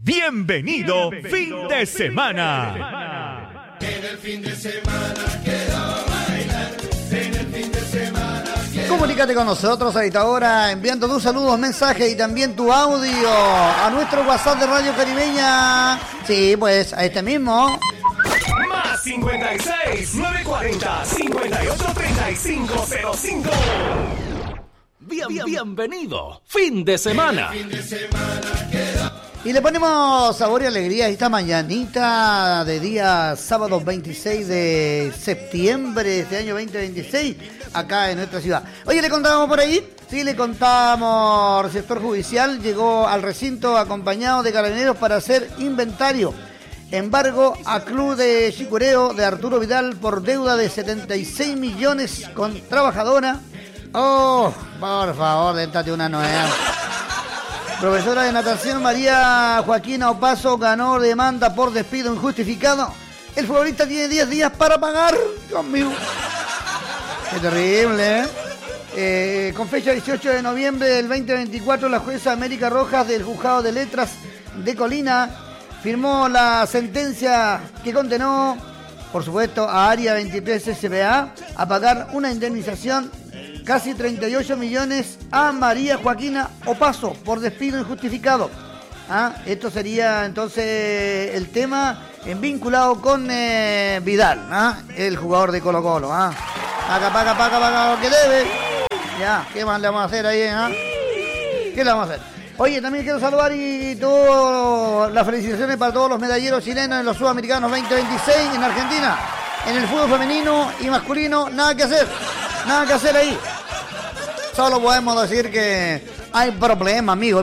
Bienvenido, fin de semana. En el fin de semana quiero bailar. En el fin de semana quiero... Comunícate con nosotros a esta hora enviando tus saludos, mensajes y también tu audio a nuestro WhatsApp de Radio Caribeña. Sí, pues a este mismo. Más 56 940 58 35 05. Bienvenido, fin de semana. En el fin de semana quiero... Y le ponemos sabor y alegría a esta mañanita de día sábado 26 de septiembre de este año 2026, acá en nuestra ciudad. Oye, ¿le contábamos por ahí? Sí, le contamos. El sector judicial llegó al recinto acompañado de carabineros para hacer inventario. Embargo a Club de Chicureo de Arturo Vidal por deuda de 76 millones con trabajadora. Oh, por favor, dentate una nueva. Profesora de natación María Joaquina Opaso ganó demanda por despido injustificado. El futbolista tiene 10 días para pagar. Dios mío. Qué terrible, ¿eh? Con fecha 18 de noviembre del 2024, la jueza América Rojas del Juzgado de Letras de Colina firmó la sentencia que condenó, por supuesto, a Área 23 S.p.A. a pagar una indemnización casi 38 millones a María Joaquina Opaso por despido injustificado. Esto sería entonces el tema vinculado con Vidal, el jugador de Colo Colo. Paga lo que debe. Ya, ¿qué más le vamos a hacer ahí? ¿Qué le vamos a hacer? Oye, también quiero saludar y todas las felicitaciones para todos los medalleros chilenos en los Sudamericanos 2026 en Argentina. En el fútbol femenino y masculino, nada que hacer ahí. Solo podemos decir que hay problema, amigo,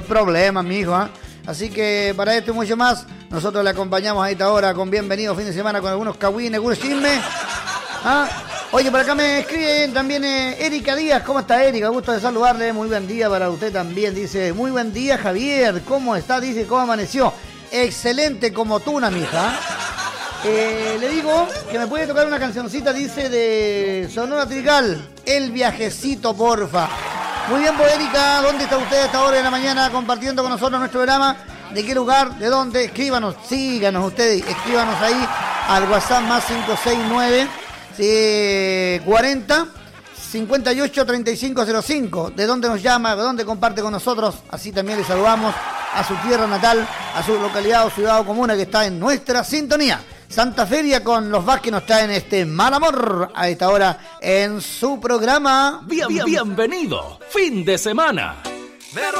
Así que para esto y mucho más, nosotros le acompañamos a esta hora con bienvenido fin de semana con algunos cagüines, algunos chismes. Oye, por acá me escriben también Erika Díaz. ¿Cómo está, Erika? Gusto de saludarle. Muy buen día para usted también. Dice, muy buen día, Javier. ¿Cómo está? Dice, ¿cómo amaneció? Excelente como tú, una mija. Le digo que me puede tocar una cancioncita, dice, de Sonora Trigal, El Viajecito, porfa. Muy bien, pues, Erika, ¿dónde está usted a esta hora de la mañana compartiendo con nosotros nuestro programa? ¿De qué lugar? ¿De dónde? Escríbanos, síganos ustedes, escríbanos ahí al WhatsApp más 569 40 58 3505. ¿De dónde nos llama? ¿De dónde comparte con nosotros? Así también le saludamos a su tierra natal, a su localidad o ciudad o comuna que está en nuestra sintonía. Santa Feria con los Vázquez nos traen este mal amor a esta hora en su programa. Bienvenido, fin de semana.